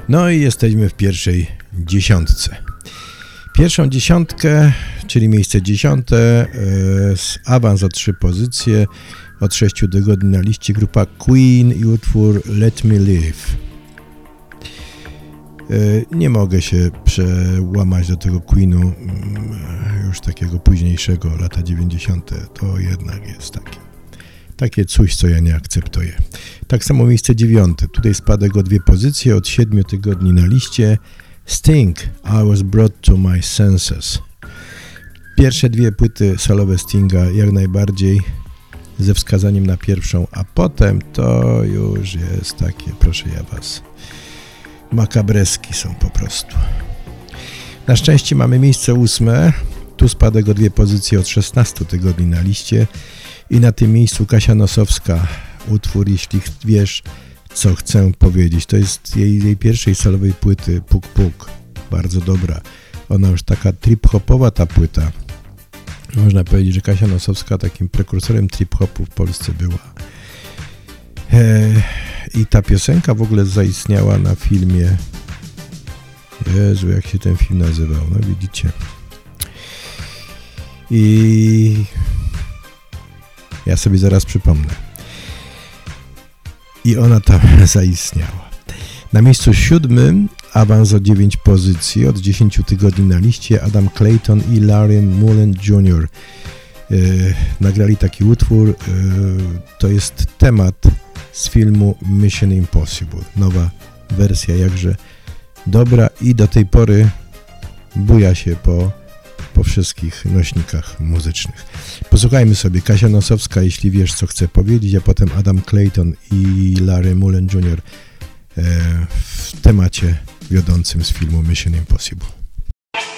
No i jesteśmy w pierwszej dziesiątce. Pierwszą dziesiątkę, czyli miejsce 10, z awans o 3 pozycje, od 6 tygodni na liście, grupa Queen i utwór Let Me Live. Nie mogę się przełamać do tego Queenu już takiego późniejszego, lata 90. To jednak jest takie coś, co ja nie akceptuję. Tak samo miejsce 9. Tutaj spadek o 2 pozycje, od 7 tygodni na liście. Sting, I Was Brought to My Senses. Pierwsze 2 płyty solowe Stinga jak najbardziej ze wskazaniem na pierwszą, a potem to już jest takie, proszę ja was, makabreski są po prostu. Na szczęście mamy miejsce 8. Tu spadek o 2 pozycje, od 16 tygodni na liście i na tym miejscu Kasia Nosowska, utwór Jeśli wiesz, co chcę powiedzieć. To jest jej pierwszej solowej płyty, Puk Puk, bardzo dobra. Ona już taka trip-hopowa ta płyta. Można powiedzieć, że Kasia Nosowska takim prekursorem trip-hopu w Polsce była. I ta piosenka w ogóle zaistniała na filmie. Jezu, jak się ten film nazywał, no widzicie. I ja sobie zaraz przypomnę. I ona tam zaistniała. Na miejscu 7 awans o 9 pozycji, od 10 tygodni na liście, Adam Clayton i Larry Mullen Jr. Nagrali taki utwór, to jest temat z filmu Mission Impossible. Nowa wersja, jakże dobra i do tej pory buja się po wszystkich nośnikach muzycznych. Posłuchajmy sobie Kasia Nosowska, Jeśli wiesz, co chcę powiedzieć, a potem Adam Clayton i Larry Mullen Jr. W temacie wiodącym z filmu Mission Impossible.